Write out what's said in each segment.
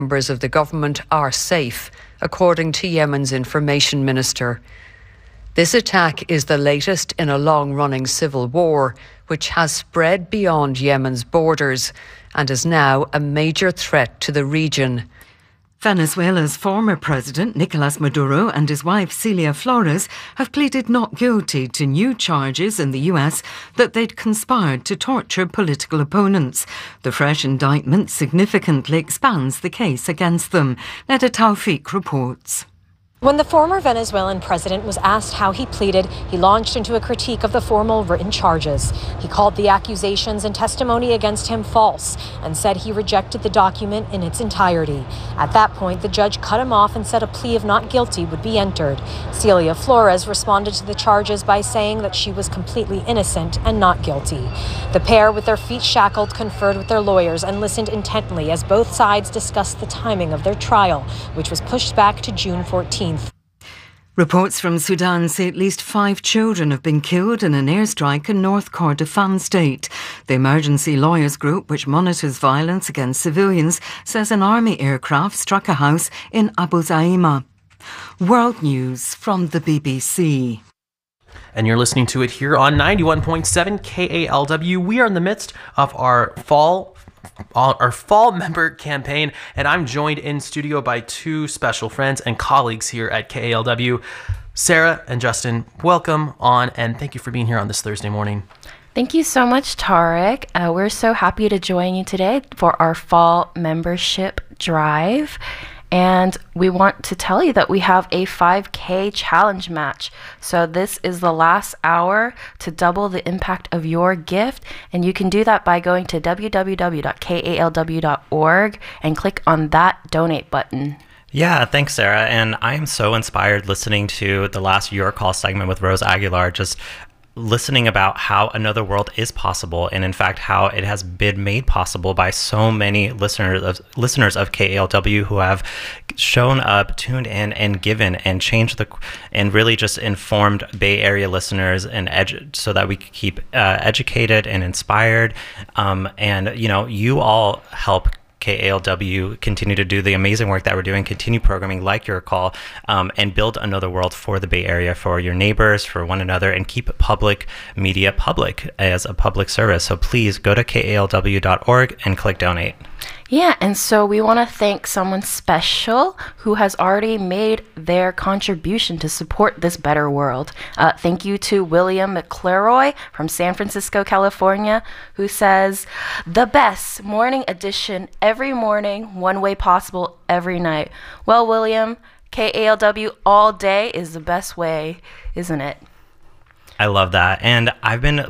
members of the government are safe, according to Yemen's information minister. This attack is the latest in a long-running civil war, which has spread beyond Yemen's borders and is now a major threat to the region. Venezuela's former president, Nicolas Maduro, and his wife, Celia Flores, have pleaded not guilty to new charges in the US that they'd conspired to torture political opponents. The fresh indictment significantly expands the case against them. Neda Tawfiq reports. When the former Venezuelan president was asked how he pleaded, he launched into a critique of the formal written charges. He called the accusations and testimony against him false and said he rejected the document in its entirety. At that point, the judge cut him off and said a plea of not guilty would be entered. Celia Flores responded to the charges by saying that she was completely innocent and not guilty. The pair, with their feet shackled, conferred with their lawyers and listened intently as both sides discussed the timing of their trial, which was pushed back to June 14th. Reports from Sudan say at least 5 children have been killed in an airstrike in North Kordofan state. The emergency lawyers group, which monitors violence against civilians, says an army aircraft struck a house in Abu Zaima. World News from the BBC. And you're listening to it here on 91.7 KALW. We are in the midst of our fall member campaign, and I'm joined in studio by 2 special friends and colleagues here at KALW. Sarah and Justin, welcome on, and thank you for being here on this Thursday morning. Thank you so much, Tarek. We're so happy to join you today for our fall membership drive. And we want to tell you that we have a 5K challenge match. So this is the last hour to double the impact of your gift. And you can do that by going to www.kalw.org and click on that donate button. Yeah, thanks, Sarah. And I am so inspired listening to the last Your Call segment with Rose Aguilar, just listening about how another world is possible, and in fact how it has been made possible by so many listeners of KALW who have shown up, tuned in, and given and changed and really just informed Bay Area listeners and so that we could keep educated and inspired. And you all help KALW continue to do the amazing work that we're doing, continue programming like Your Call, and build another world for the Bay Area, for your neighbors, for one another, and keep public media public as a public service. So please go to kalw.org and click donate. Yeah, and so we want to thank someone special who has already made their contribution to support this better world. Thank you to William McCleroy from San Francisco, California, who says, "The best morning edition every morning, one way possible every night." Well, William, KALW all day is the best way, isn't it? I love that. And I've been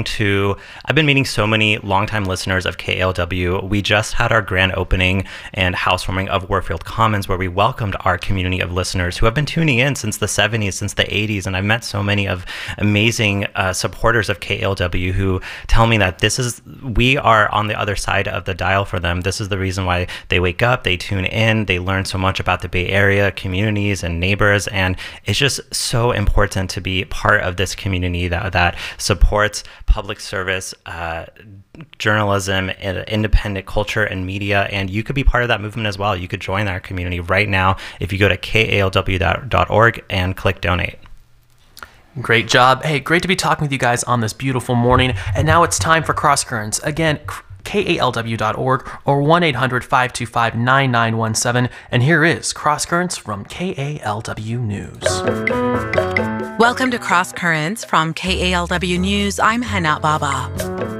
meeting so many longtime listeners of KALW. We just had our grand opening and housewarming of Warfield Commons, where we welcomed our community of listeners who have been tuning in since the 70s, since the 80s. And I've met so many of amazing supporters of KALW who tell me that we are on the other side of the dial for them. This is the reason why they wake up, they tune in, they learn so much about the Bay Area communities and neighbors. And it's just so important to be part of this community that supports public service, journalism, and independent culture and media. And you could be part of that movement as well. You could join our community right now if you go to kalw.org and click donate. Great job. Hey, great to be talking with you guys on this beautiful morning. And now it's time for Cross Currents. Again, kalw.org or 1-800-525-9917. And here is Cross Currents from KALW News. Welcome to Cross Currents from KALW News. I'm Hana Baba.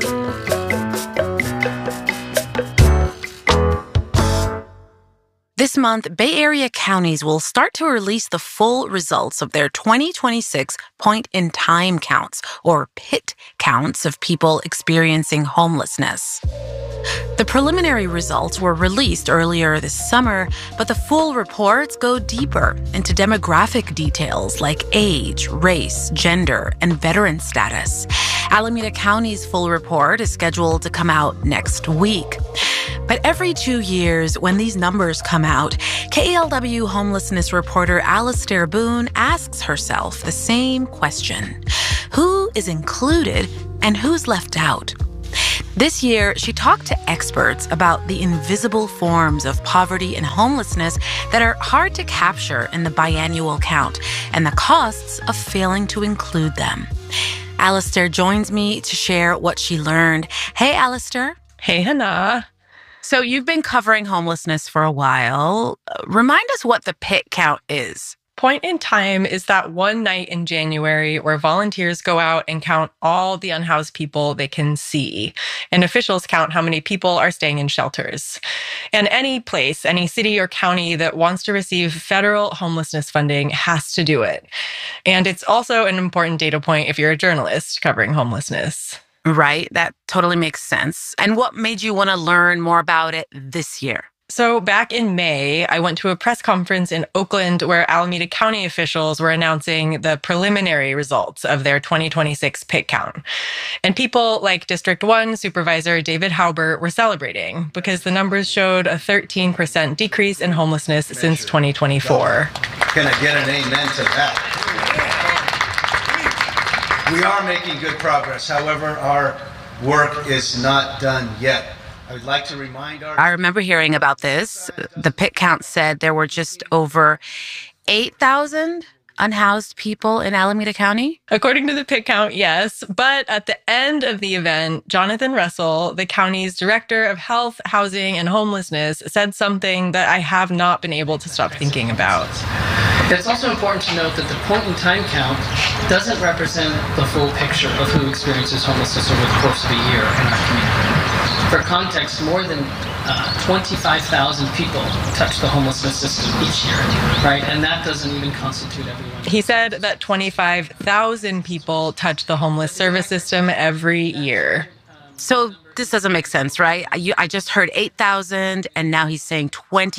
This month, Bay Area counties will start to release the full results of their 2026 point-in-time counts, or PIT counts, of people experiencing homelessness. The preliminary results were released earlier this summer, but the full reports go deeper into demographic details like age, race, gender, and veteran status. Alameda County's full report is scheduled to come out next week. But every 2 years, when these numbers come out, KALW homelessness reporter Alistair Boone asks herself the same question: who is included and who's left out? This year, she talked to experts about the invisible forms of poverty and homelessness that are hard to capture in the biannual count and the costs of failing to include them. Alistair joins me to share what she learned. Hey, Alistair. Hey, Hannah. So you've been covering homelessness for a while. Remind us what the pit count is. Point in Time is that one night in January where volunteers go out and count all the unhoused people they can see. And officials count how many people are staying in shelters. And any place, any city or county that wants to receive federal homelessness funding has to do it. And it's also an important data point if you're a journalist covering homelessness. Right, that totally makes sense. And what made you want to learn more about it this year? So back in May, I went to a press conference in Oakland where Alameda County officials were announcing the preliminary results of their 2026 pit count. And people like District 1 Supervisor David Haubert were celebrating because the numbers showed a 13% decrease in homelessness since 2024. Can I get an amen to that? We are making good progress. However, our work is not done yet. I would like to remind I remember hearing about this. The pit count said there were just over 8,000 unhoused people in Alameda County. According to the pit count, yes. But at the end of the event, Jonathan Russell, the county's director of health, housing, and homelessness, said something that I have not been able to stop thinking about. It's also important to note that the point-in-time count doesn't represent the full picture of who experiences homelessness over the course of a year in our community. For context, more than 25,000 people touch the homelessness system each year, right? And that doesn't even constitute everyone. He said that 25,000 people touch the homeless service system every year. So this doesn't make sense, right? I just heard 8,000 and now he's saying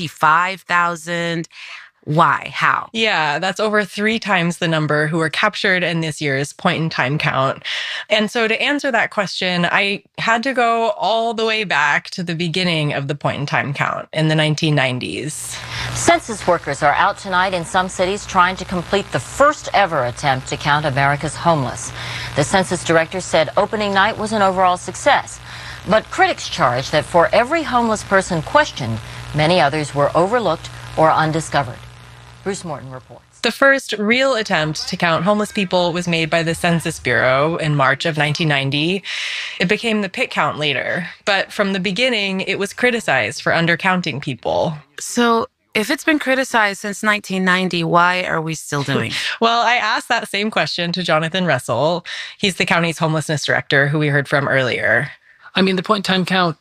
25,000. Why? How? Yeah, that's over 3 times the number who were captured in this year's point-in-time count. And so to answer that question, I had to go all the way back to the beginning of the point-in-time count in the 1990s. Census workers are out tonight in some cities trying to complete the first ever attempt to count America's homeless. The census director said opening night was an overall success. But critics charge that for every homeless person questioned, many others were overlooked or undiscovered. Bruce Morton reports. The first real attempt to count homeless people was made by the Census Bureau in March of 1990. It became the pit count later, but from the beginning, it was criticized for undercounting people. So if it's been criticized since 1990, why are we still doing it? Well, I asked that same question to Jonathan Russell. He's the county's homelessness director, who we heard from earlier. I mean, the point-in-time count,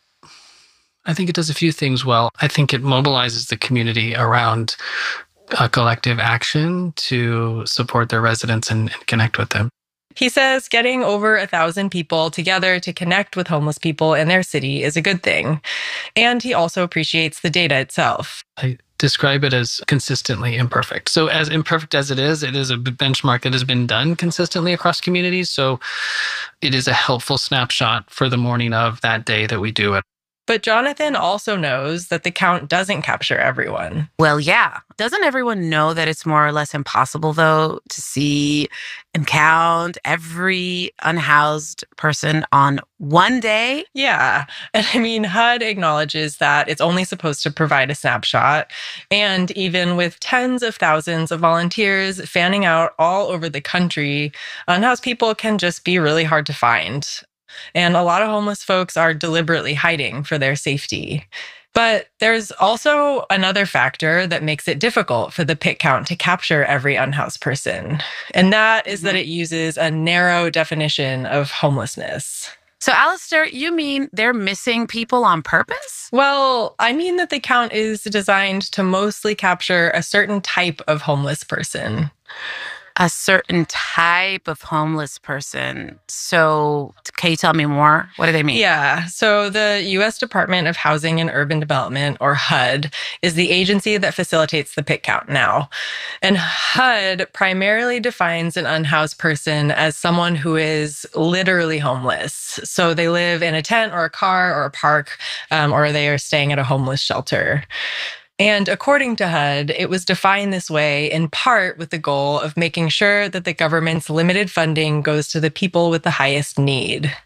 I think it does a few things well. I think it mobilizes the community around a collective action to support their residents and connect with them. He says getting over 1,000 people together to connect with homeless people in their city is a good thing. And he also appreciates the data itself. I describe it as consistently imperfect. So as imperfect as it is a benchmark that has been done consistently across communities. So it is a helpful snapshot for the morning of that day that we do it. But Jonathan also knows that the count doesn't capture everyone. Well, yeah. Doesn't everyone know that it's more or less impossible, though, to see and count every unhoused person on one day? Yeah. And I mean, HUD acknowledges that it's only supposed to provide a snapshot. And even with tens of thousands of volunteers fanning out all over the country, unhoused people can just be really hard to find. And a lot of homeless folks are deliberately hiding for their safety. But there's also another factor that makes it difficult for the pit count to capture every unhoused person. And that is that it uses a narrow definition of homelessness. So, Alistair, you mean they're missing people on purpose? Well, I mean that the count is designed to mostly capture a certain type of homeless person. A certain type of homeless person. So can you tell me more? What do they mean? Yeah. So the U.S. Department of Housing and Urban Development, or HUD, is the agency that facilitates the pit count now. And HUD primarily defines an unhoused person as someone who is literally homeless. So they live in a tent or a car or a park, or they are staying at a homeless shelter. And according to HUD, it was defined this way in part with the goal of making sure that the government's limited funding goes to the people with the highest need.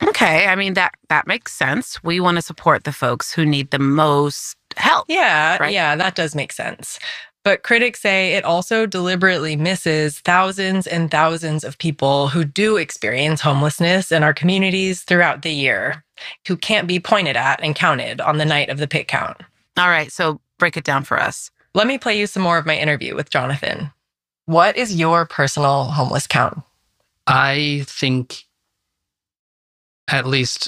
Okay, I mean, that makes sense. We want to support the folks who need the most help. Yeah, right? yeah, that does make sense. But critics say it also deliberately misses thousands and thousands of people who do experience homelessness in our communities throughout the year, who can't be pointed at and counted on the night of the pit count. All right, so break it down for us. Let me play you some more of my interview with Jonathan. What is your personal homeless count? I think at least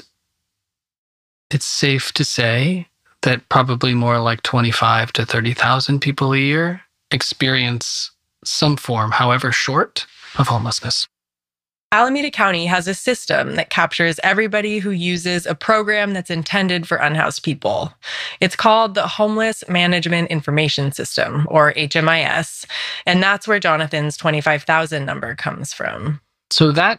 it's safe to say that probably more like 25 to 30,000 people a year experience some form, however short, of homelessness. Alameda County has a system that captures everybody who uses a program that's intended for unhoused people. It's called the Homeless Management Information System, or HMIS, and that's where Jonathan's 25,000 number comes from. So that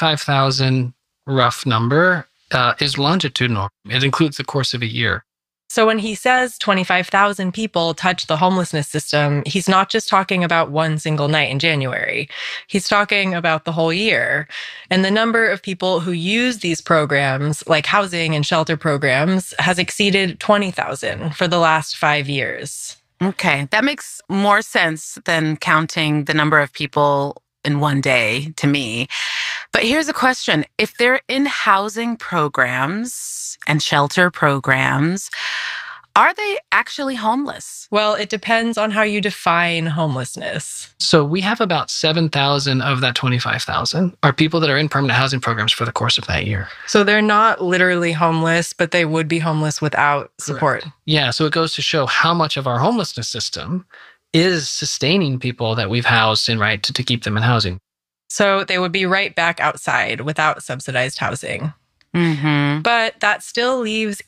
25,000 rough number is longitudinal. It includes the course of a year. So when he says 25,000 people touch the homelessness system, he's not just talking about one single night in January. He's talking about the whole year. And the number of people who use these programs, like housing and shelter programs, has exceeded 20,000 for the last 5 years. Okay, that makes more sense than counting the number of people in one day to me. But here's a question. If they're in housing programs and shelter programs, are they actually homeless? Well, it depends on how you define homelessness. So we have about 7,000 of that 25,000 are people that are in permanent housing programs for the course of that year. So they're not literally homeless, but they would be homeless without support. Correct. Yeah, so it goes to show how much of our homelessness system is sustaining people that we've housed in, right, to keep them in housing. So they would be right back outside without subsidized housing. Mm-hmm. But that still leaves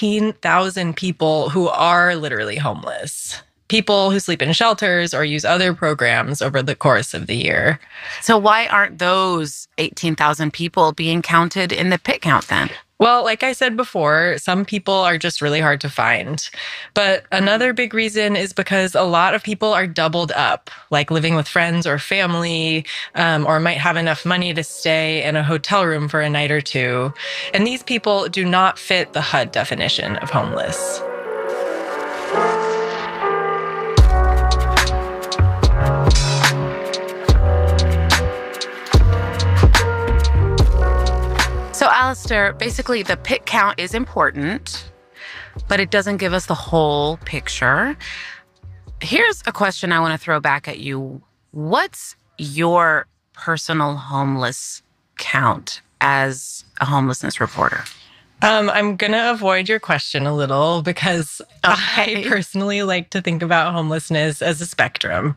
18,000 people who are literally homeless. People who sleep in shelters or use other programs over the course of the year. So why aren't those 18,000 people being counted in the pit count then? Well, like I said before, some people are just really hard to find. But another big reason is because a lot of people are doubled up, like living with friends or family, or might have enough money to stay in a hotel room for a night or two. And these people do not fit the HUD definition of homeless. So, Alistair, basically the pit count is important, but it doesn't give us the whole picture. Here's a question I want to throw back at you. What's your personal homeless count as a homelessness reporter? I'm going to avoid your question a little because I personally like to think about homelessness as a spectrum.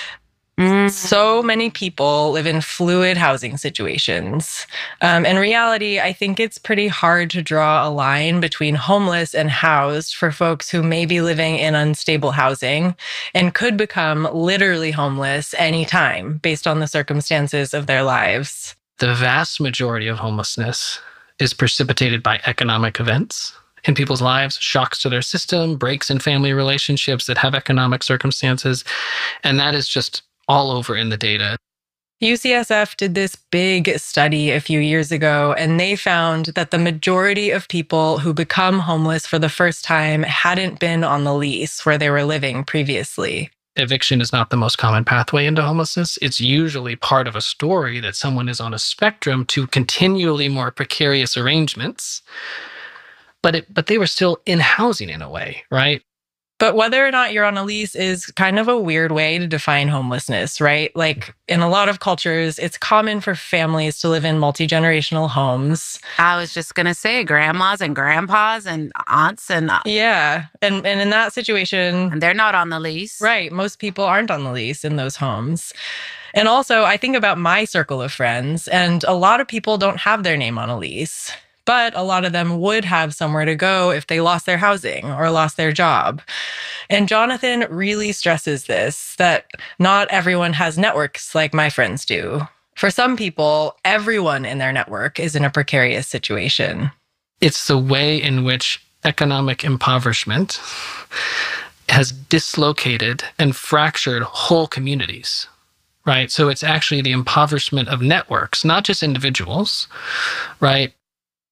So many people live in fluid housing situations. In reality, I think it's pretty hard to draw a line between homeless and housed for folks who may be living in unstable housing and could become literally homeless anytime based on the circumstances of their lives. The vast majority of homelessness is precipitated by economic events in people's lives, shocks to their system, breaks in family relationships that have economic circumstances. And that is just all over in the data. UCSF did this big study a few years ago, and they found that the majority of people who become homeless for the first time hadn't been on the lease where they were living previously. Eviction is not the most common pathway into homelessness. It's usually part of a story that someone is on a spectrum to continually more precarious arrangements, but they were still in housing in a way, right? But whether or not you're on a lease is kind of a weird way to define homelessness, right? Like in a lot of cultures, it's common for families to live in multi-generational homes. I was just going to say grandmas and grandpas and aunts and... Yeah. And in that situation... And they're not on the lease. Right. Most people aren't on the lease in those homes. And also, I think about my circle of friends, and a lot of people don't have their name on a lease. But a lot of them would have somewhere to go if they lost their housing or lost their job. And Jonathan really stresses this, that not everyone has networks like my friends do. For some people, everyone in their network is in a precarious situation. It's the way in which economic impoverishment has dislocated and fractured whole communities, right? So it's actually the impoverishment of networks, not just individuals, right?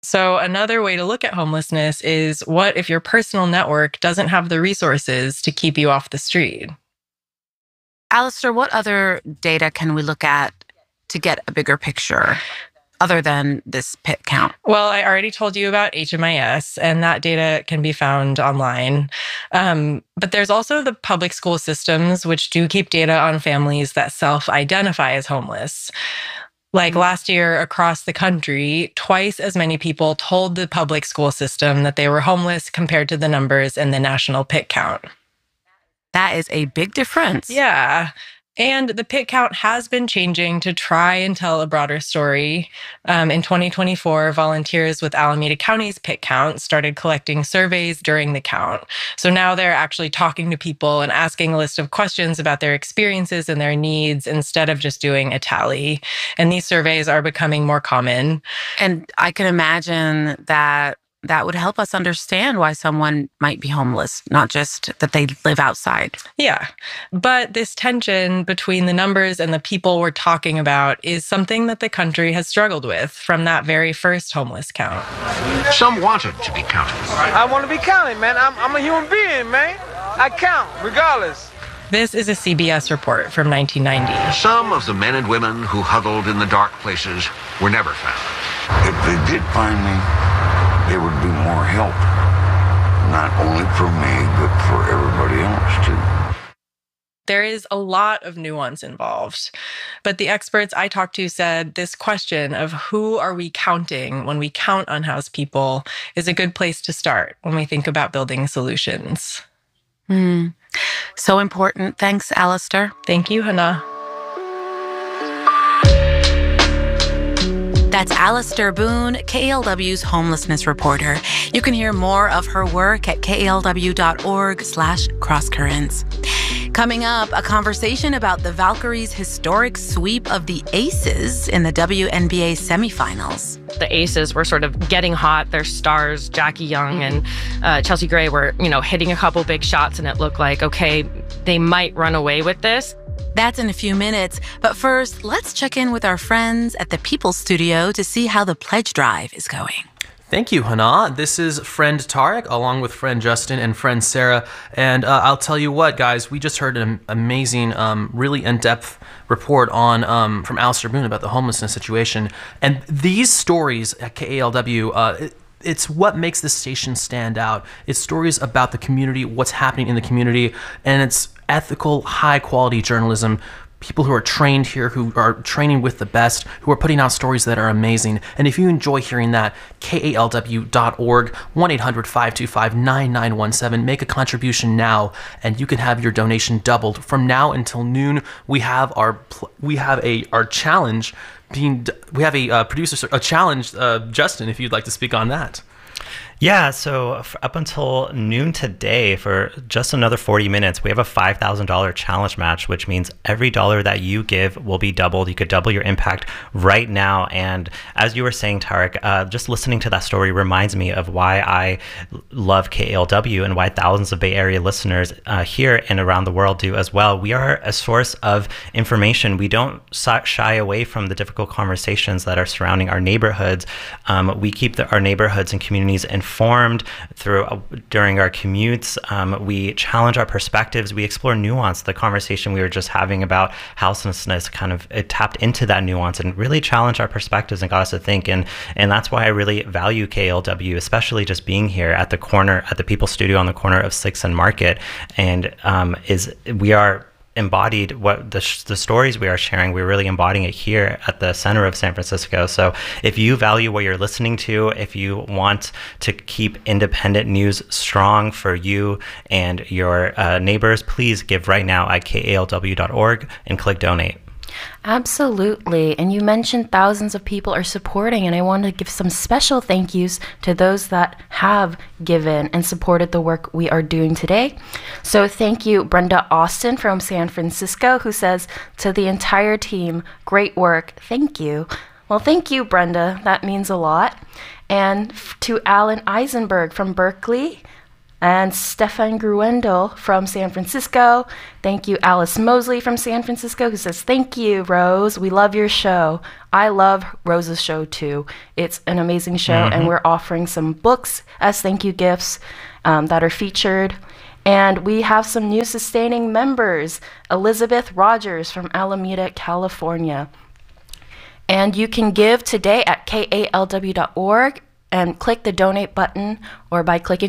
So another way to look at homelessness is, what if your personal network doesn't have the resources to keep you off the street? Alistair, what other data can we look at to get a bigger picture other than this PIT count? Well, I already told you about HMIS, and that data can be found online. But there's also the public school systems, which do keep data on families that self-identify as homeless. Like last year across the country, twice as many people told the public school system that they were homeless compared to the numbers in the national PIT count. That is a big difference. Yeah. And the PIT count has been changing to try and tell a broader story. In 2024, volunteers with Alameda County's PIT count started collecting surveys during the count. So now they're actually talking to people and asking a list of questions about their experiences and their needs instead of just doing a tally. And these surveys are becoming more common. And I can imagine that would help us understand why someone might be homeless, not just that they live outside. Yeah. But this tension between the numbers and the people we're talking about is something that the country has struggled with from that very first homeless count. Some wanted to be counted. I want to be counted, man. I'm a human being, man. I count, regardless. This is a CBS report from 1990. Some of the men and women who huddled in the dark places were never found. If they did find me, there would be more help, not only for me, but for everybody else, too. There is a lot of nuance involved, but the experts I talked to said this question of who are we counting when we count unhoused people is a good place to start when we think about building solutions. So important. Thanks, Alistair. Thank you, Hannah. That's Alistair Boone, KALW's homelessness reporter. You can hear more of her work at kalw.org/crosscurrents. Coming up, a conversation about the Valkyries' historic sweep of the Aces in the WNBA semifinals. The Aces were sort of getting hot. Their stars, Jackie Young and Chelsea Gray, were, hitting a couple big shots, and it looked like, okay, they might run away with this. That's in a few minutes. But first, let's check in with our friends at the People Studio to see how the pledge drive is going. Thank you, Hannah. This is friend Tarek, along with friend Justin and friend Sarah. And I'll tell you what, guys, we just heard an amazing, really in-depth report on from Alistair Boone about the homelessness situation. And these stories at KALW, it's what makes this station stand out. It's stories about the community, what's happening in the community, and it's ethical, high-quality journalism. People who are trained here, who are training with the best, who are putting out stories that are amazing. And if you enjoy hearing that, KALW.org, 1-800-525-9917. Make a contribution now, and you can have your donation doubled. From now until noon, we have our challenge. We have a challenge. Justin, if you'd like to speak on that. Yeah, so up until noon today, for just another 40 minutes, we have a $5,000 challenge match, which means every dollar that you give will be doubled. You could double your impact right now. And as you were saying, Tarek, just listening to that story reminds me of why I love KALW and why thousands of Bay Area listeners here and around the world do as well. We are a source of information. We don't shy away from the difficult conversations that are surrounding our neighborhoods. We keep our neighborhoods and communities informed during our commutes. We challenge our perspectives. We explore nuance. The conversation we were just having about houselessness it tapped into that nuance and really challenged our perspectives and got us to think. And that's why I really value KALW, especially just being here at the People Studio on the corner of 6th and Market. And we are embodied what the stories we are sharing. We're really embodying it here at the center of San Francisco. So if you value what you're listening to, if you want to keep independent news strong for you and your neighbors, please give right now at kalw.org and click donate. Absolutely. And you mentioned thousands of people are supporting, and I want to give some special thank yous to those that have given and supported the work we are doing today. So thank you, Brenda Austin from San Francisco, who says, to the entire team, great work. Thank you. Well, thank you, Brenda. That means a lot. And to Alan Eisenberg from Berkeley, And Stefan Gruendel from San Francisco. Thank you, Alice Mosley from San Francisco, who says, thank you, Rose. We love your show. I love Rose's show, too. It's an amazing show, and we're offering some books as thank you gifts that are featured. And we have some new sustaining members, Elizabeth Rogers from Alameda, California. And you can give today at kalw.org and click the donate button, or by clicking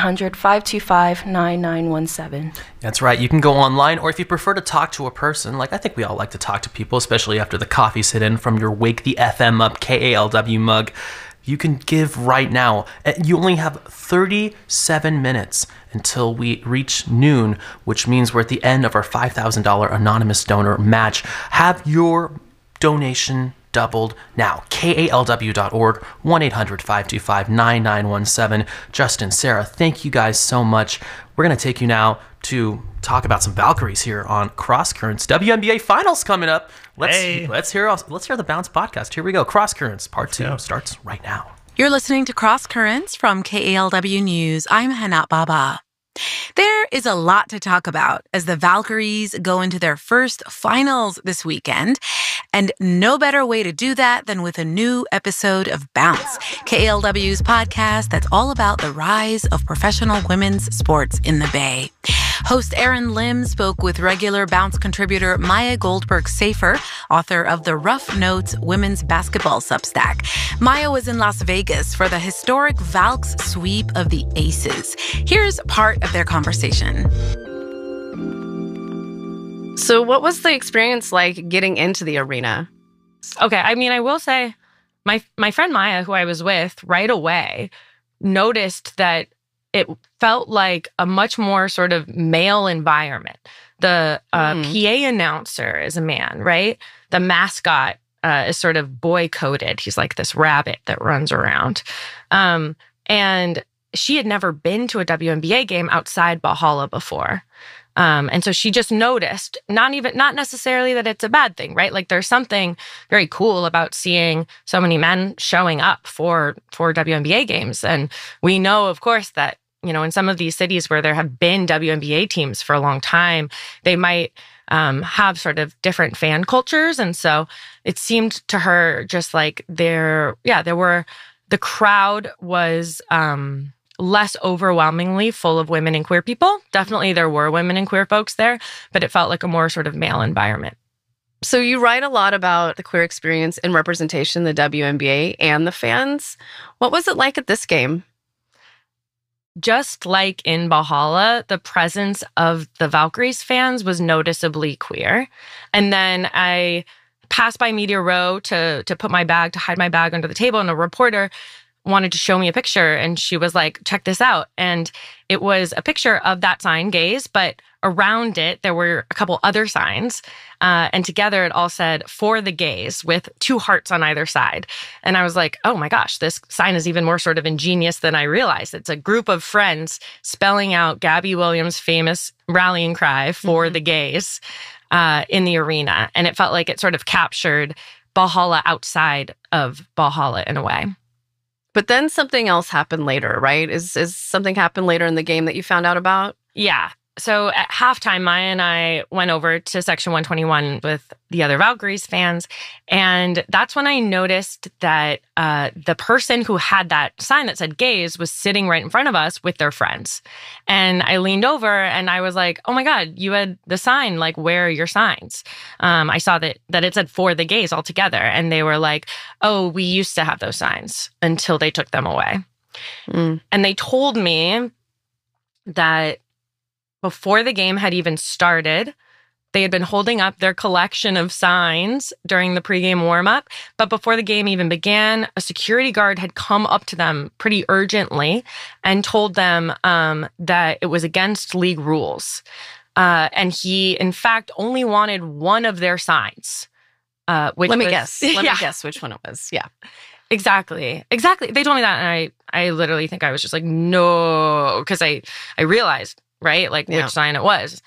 1-800-525-9917. That's right. You can go online, or if you prefer to talk to a person, like I think we all like to talk to people, especially after the coffee's hit in from your Wake the FM Up KALW mug, you can give right now. You only have 37 minutes until we reach noon, which means we're at the end of our $5,000 anonymous donor match. Have your donation doubled now. KALW.org, 1-800-525-9917. Justin, Sarah, thank you guys so much. We're going to take you now to talk about some Valkyries here on Cross Currents. WNBA Finals coming up. Let's hear the Bounce podcast. Here we go. Cross Currents Part 2 starts right now. You're listening to Cross Currents from KALW News. I'm Hanat Baba. There is a lot to talk about as the Valkyries go into their first finals this weekend, and no better way to do that than with a new episode of Bounce, KALW's podcast that's all about the rise of professional women's sports in the Bay. Host Erin Lim spoke with regular Bounce contributor Maya Goldberg-Safer, author of the Rough Notes Women's Basketball Substack. Maya was in Las Vegas for the historic Valks sweep of the Aces. Here's part of their conversation. So what was the experience like getting into the arena? Okay, I mean, I will say my friend Maya, who I was with, right away noticed that it felt like a much more sort of male environment. The PA announcer is a man, right? The mascot is sort of boy-coded. He's like this rabbit that runs around. And she had never been to a WNBA game outside Valhalla before. And so she just noticed, not necessarily that it's a bad thing, right? Like there's something very cool about seeing so many men showing up for WNBA games. And we know, of course, that, you know, in some of these cities where there have been WNBA teams for a long time, they might have sort of different fan cultures. And so it seemed to her just like the crowd was less overwhelmingly full of women and queer people. Definitely there were women and queer folks there, but it felt like a more sort of male environment. So you write a lot about the queer experience and representation, the WNBA and the fans. What was it like at this game? Just like in Valhalla, the presence of the Valkyries fans was noticeably queer. And then I passed by Media Row to hide my bag under the table, and a reporter wanted to show me a picture, and she was like, check this out. And it was a picture of that sign, Gays, but around it, there were a couple other signs. And together it all said, for the gays, with 2 hearts on either side. And I was like, oh my gosh, this sign is even more sort of ingenious than I realized. It's a group of friends spelling out Gabby Williams' famous rallying cry, for the gays, in the arena. And it felt like it sort of captured Valhalla outside of Valhalla in a way. But then something else happened later, right? Is something happened later in the game that you found out about? Yeah. So at halftime, Maya and I went over to Section 121 with the other Valkyries fans. And that's when I noticed that the person who had that sign that said gays was sitting right in front of us with their friends. And I leaned over and I was like, oh my God, you had the sign, like, where are your signs? I saw that it said for the gays altogether. And they were like, oh, we used to have those signs until they took them away. And they told me that before the game had even started, they had been holding up their collection of signs during the pregame warm-up. But before the game even began, a security guard had come up to them pretty urgently and told them that it was against league rules. And he, in fact, only wanted one of their signs. Let me guess which one it was. Yeah. Exactly. They told me that, and I literally think I was just like, no, because I realized, right, like which sign it was.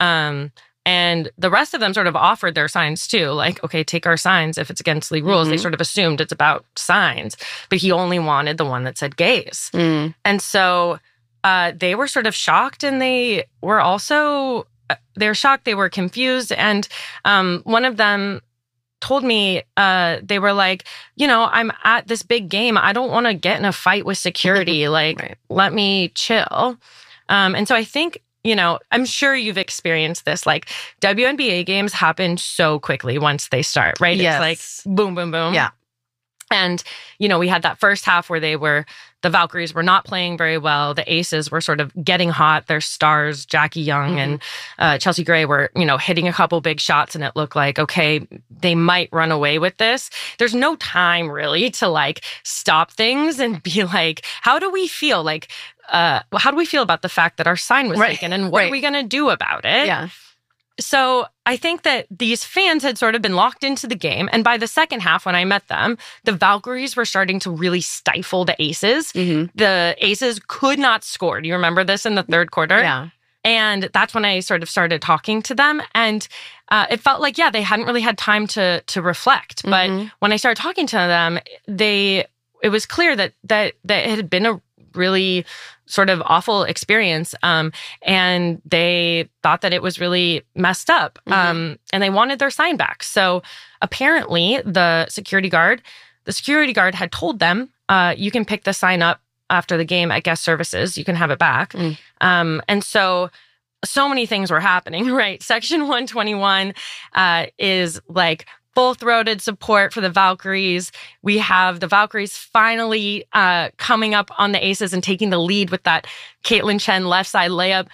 And the rest of them sort of offered their signs too. Like, okay, take our signs if it's against league rules. They sort of assumed it's about signs. But he only wanted the one that said gays. And so they were sort of shocked, and they were also they're shocked. They were confused, and one of them told me they were like, I'm at this big game. I don't want to get in a fight with security. Like, right. Let me chill. And so I think, I'm sure you've experienced this. Like, WNBA games happen so quickly once they start, right? Yes. It's like boom, boom, boom. Yeah. And, we had that first half where the Valkyries were not playing very well. The Aces were sort of getting hot. Their stars, Jackie Young and Chelsea Gray, were, hitting a couple big shots, and it looked like, okay, they might run away with this. There's no time really to like stop things and be like, how do we feel? Like, how do we feel about the fact that our sign was taken, and what are we going to do about it? Yeah. So I think that these fans had sort of been locked into the game. And by the second half, when I met them, the Valkyries were starting to really stifle the Aces. The Aces could not score. Do you remember this in the third quarter? Yeah. And that's when I sort of started talking to them. And it felt like, they hadn't really had time to reflect. But when I started talking to them, it was clear that it had been a really sort of awful experience. And they thought that it was really messed up. And they wanted their sign back. So apparently the security guard had told them, you can pick the sign up after the game at guest services. You can have it back. And so many things were happening, right? Section 121 is like full-throated support for the Valkyries. We have the Valkyries finally coming up on the Aces and taking the lead with that Caitlin Chen left side layup.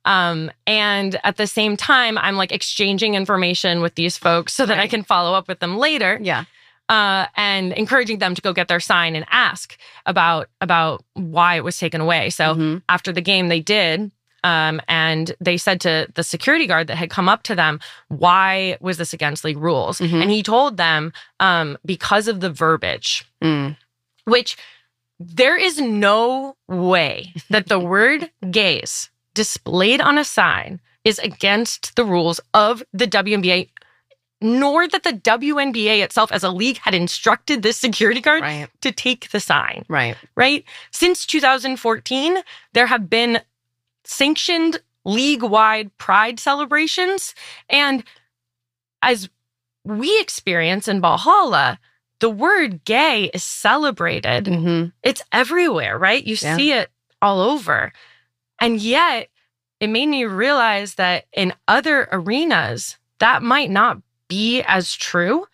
And at the same time, I'm like exchanging information with these folks so that I can follow up with them later. Yeah. And encouraging them to go get their sign and ask about why it was taken away. So after the game, they did. And they said to the security guard that had come up to them, why was this against league rules? And he told them, because of the verbiage, which there is no way that the word gays displayed on a sign is against the rules of the WNBA, nor that the WNBA itself as a league had instructed this security guard to take the sign. Right? Since 2014, there have been sanctioned league-wide pride celebrations. And as we experience in Valhalla, the word gay is celebrated. It's everywhere, right? You see it all over. And yet, it made me realize that in other arenas, that might not be as true.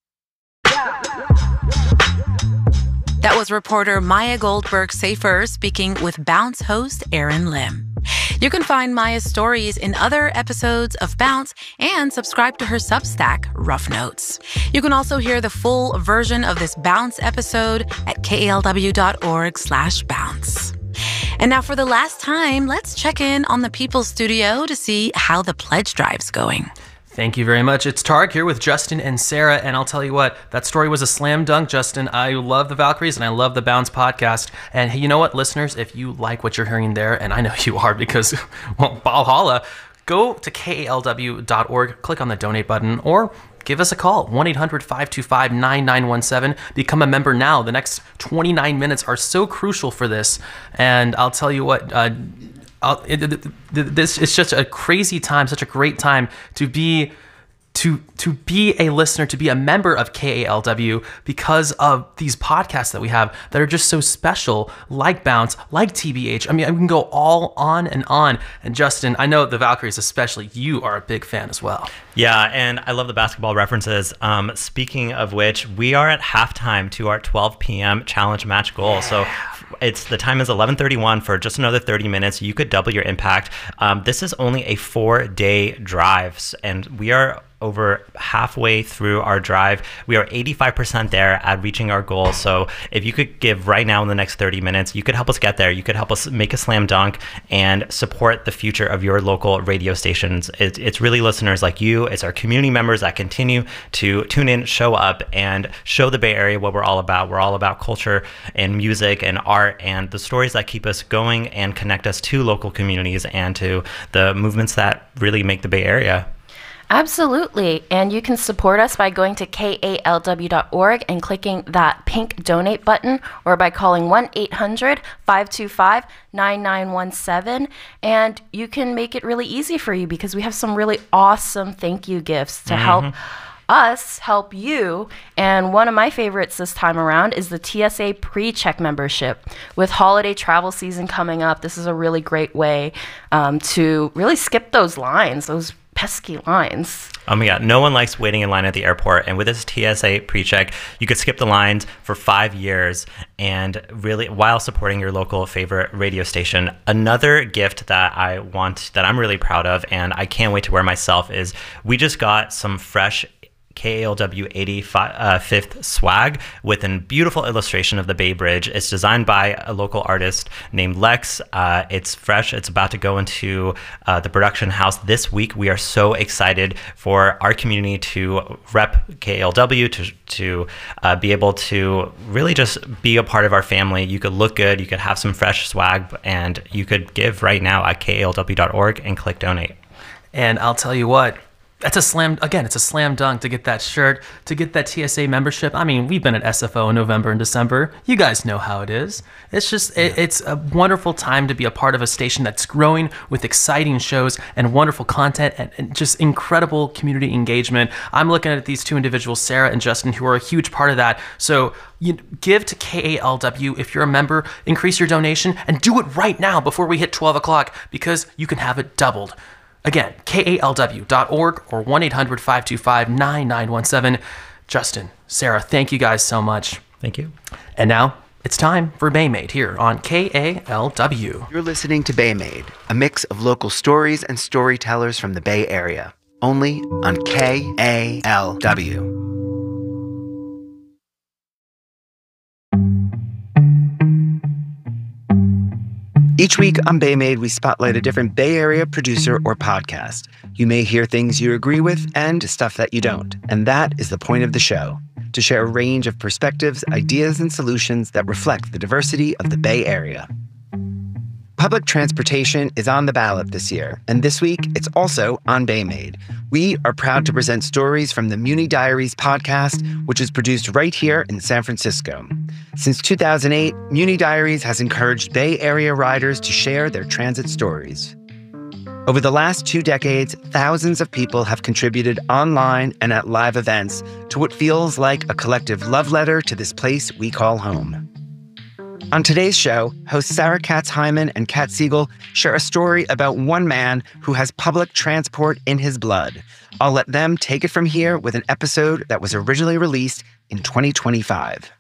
That was reporter Maya Goldberg-Safer speaking with Bounce host Aaron Lim. You can find Maya's stories in other episodes of Bounce and subscribe to her Substack, Rough Notes. You can also hear the full version of this Bounce episode at kalw.org/bounce. And now for the last time, let's check in on the People's Studio to see how the pledge drive's going. Thank you very much. It's Tarek here with Justin and Sarah, and I'll tell you what, that story was a slam dunk, Justin. I love the Valkyries, and I love the Bounce podcast. And hey, you know what, listeners? If you like what you're hearing there, and I know you are because, well, Valhalla, go to kalw.org, click on the donate button, or give us a call, 1-800-525-9917. Become a member now. The next 29 minutes are so crucial for this. And I'll tell you what, this is just a crazy time, such a great time to be a listener, to be a member of KALW because of these podcasts that we have that are just so special, like Bounce, like TBH. I mean, I can go all on. And Justin, I know the Valkyries especially, you are a big fan as well. Yeah, and I love the basketball references. Speaking of which, we are at halftime to our 12 p.m. challenge match goal. So the time is 11:31 for just another 30 minutes. You could double your impact. This is only a 4-day drive, and we are over halfway through our drive. We are 85% there at reaching our goal. So if you could give right now in the next 30 minutes, you could help us get there. You could help us make a slam dunk and support the future of your local radio stations. It's really listeners like you. It's our community members that continue to tune in, show up, and show the Bay Area what we're all about. We're all about culture and music and art and the stories that keep us going and connect us to local communities and to the movements that really make the Bay Area. Absolutely. And you can support us by going to kalw.org and clicking that pink donate button, or by calling 1-800-525-9917. And you can make it really easy for you because we have some really awesome thank you gifts to help us help you. And one of my favorites this time around is the TSA pre-check membership. With holiday travel season coming up, this is a really great way to really skip those lines, those pesky lines. Oh my God, no one likes waiting in line at the airport. And with this TSA pre-check, you could skip the lines for 5 years and really while supporting your local favorite radio station. Another gift that I'm really proud of and I can't wait to wear myself is we just got some fresh KALW 85th swag with a beautiful illustration of the Bay Bridge. It's designed by a local artist named Lex. It's fresh. It's about to go into the production house this week. We are so excited for our community to rep KALW, to be able to really just be a part of our family. You could look good. You could have some fresh swag, and you could give right now at kalw.org and click donate. And I'll tell you what, it's a slam dunk to get that shirt, to get that TSA membership. I mean, we've been at SFO in November and December. You guys know how it is. It's just, it's a wonderful time to be a part of a station that's growing with exciting shows and wonderful content and just incredible community engagement. I'm looking at these two individuals, Sarah and Justin, who are a huge part of that. So you give to KALW. If you're a member, increase your donation and do it right now before we hit 12 o'clock because you can have it doubled. Again, kalw.org or 1-800-525-9917. Justin, Sarah, thank you guys so much. Thank you. And now it's time for Baymade here on KALW. You're listening to Baymade, a mix of local stories and storytellers from the Bay Area, only on KALW. Each week on Baymade, we spotlight a different Bay Area producer or podcast. You may hear things you agree with and stuff that you don't. And that is the point of the show, to share a range of perspectives, ideas, and solutions that reflect the diversity of the Bay Area. Public transportation is on the ballot this year, and this week it's also on Baymade. We are proud to present stories from the Muni Diaries podcast, which is produced right here in San Francisco. Since 2008, Muni Diaries has encouraged Bay Area riders to share their transit stories. Over the last 2 decades, thousands of people have contributed online and at live events to what feels like a collective love letter to this place we call home. On today's show, hosts Sarah Katz-Hyman and Kat Siegel share a story about one man who has public transport in his blood. I'll let them take it from here with an episode that was originally released in 2025.